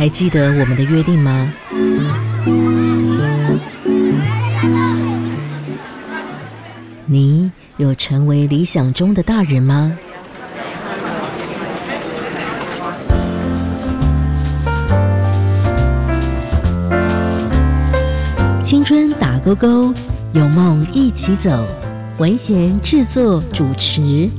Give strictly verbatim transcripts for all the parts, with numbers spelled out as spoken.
还记得我们的约定吗？你有成为理想中的大人吗？青春打勾勾，有梦一起走。文贤制作主持。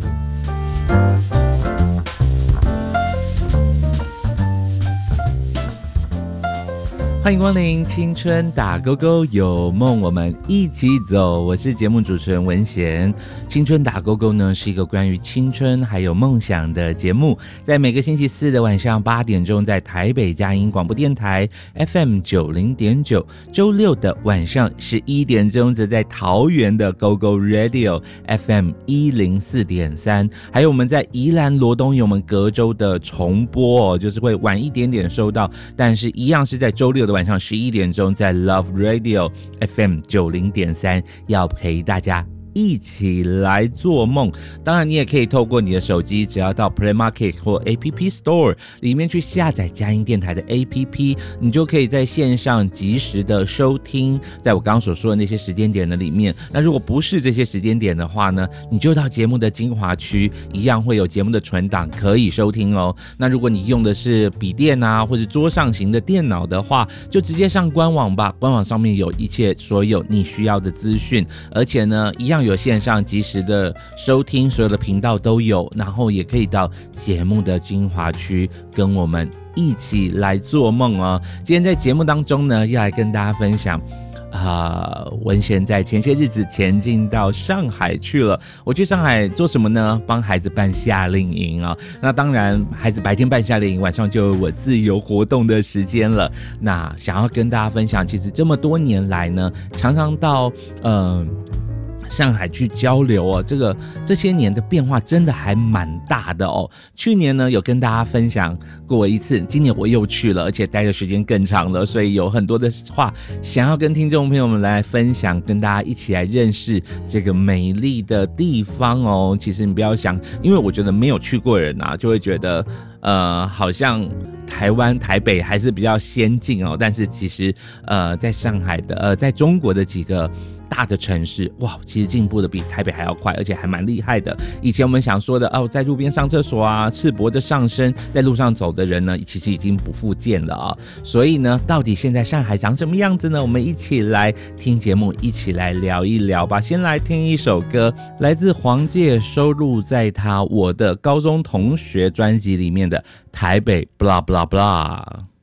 欢迎光临青春打勾勾，有梦我们一起走。我是节目主持人文贤。青春打勾勾呢是一个关于青春还有梦想的节目，在每个星期四的晚上八点钟，在台北佳音广播电台 F M 九零点九，周六的晚上十一点钟，则在桃园的 Go Go Radio F M 一零四点三，还有我们在宜兰罗东有我们隔周的重播哦，就是会晚一点点收到，但是一样是在周六的晚上十一点钟，在 Love Radio F M 九零点三，要陪大家一起来做梦。当然你也可以透过你的手机，只要到 Play Market 或 A P P Store 里面去下载佳音电台的 A P P， 你就可以在线上及时的收听在我刚刚所说的那些时间点的里面。那如果不是这些时间点的话呢，你就到节目的精华区，一样会有节目的存档可以收听哦。那如果你用的是笔电啊或者桌上型的电脑的话，就直接上官网吧，官网上面有一切所有你需要的资讯，而且呢一样有线上即时的收听，所有的频道都有，然后也可以到节目的精华区跟我们一起来做梦哦。今天在节目当中呢，要来跟大家分享呃，文贤在前些日子前进到上海去了。我去上海做什么呢？帮孩子办夏令营啊、哦。那当然，孩子白天办夏令营，晚上就有我自由活动的时间了。那想要跟大家分享，其实这么多年来呢，常常到呃上海去交流哦，这个这些年的变化真的还蛮大的哦。去年呢有跟大家分享过一次，今年我又去了，而且待的时间更长了，所以有很多的话想要跟听众朋友们来分享，跟大家一起来认识这个美丽的地方哦。其实你不要想，因为我觉得没有去过人啊，就会觉得呃好像台湾台北还是比较先进哦，但是其实呃在上海的呃在中国的几个大的城市，哇，其实进步的比台北还要快，而且还蛮厉害的。以前我们想说的哦，在路边上厕所啊，赤膊的上身，在路上走的人呢，其实已经不复见了啊。所以呢，到底现在上海长什么样子呢？我们一起来听节目，一起来聊一聊吧。先来听一首歌，来自黄玠，收录在他《我的高中同学》专辑里面的《台北 blah blah blah》。